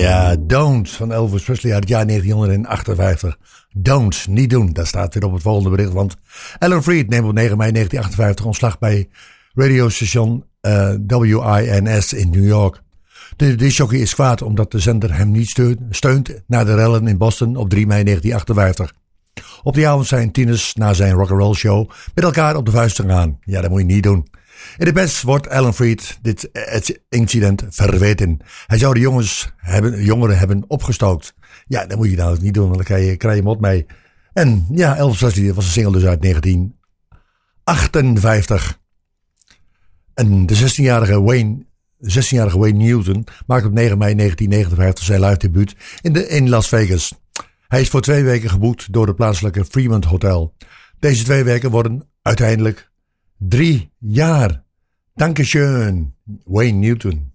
Ja, Don't van Elvis Presley uit het jaar 1958. Don't, niet doen. Dat staat weer op het volgende bericht. Want Alan Freed neemt op 9 mei 1958 ontslag bij radiostation WINS in New York. De discjockey is kwaad omdat de zender hem niet steunt na de rellen in Boston op 3 mei 1958. Op die avond zijn tieners na zijn rock'n'roll show met elkaar op de vuist gegaan. Ja, dat moet je niet doen. In de pers wordt Alan Freed dit incident verweten. Hij zou de jongeren hebben opgestookt. Ja, dat moet je nou niet doen, want dan krijg je mot mee. En ja, Elvis Presley was een single dus uit 1958. En de 16-jarige Wayne Newton maakte op 9 mei 1959 zijn live debuut in Las Vegas. Hij is voor 2 weken geboekt door de plaatselijke Fremont Hotel. Deze 2 weken worden uiteindelijk 3 jaar. Dankeschön, Wayne Newton.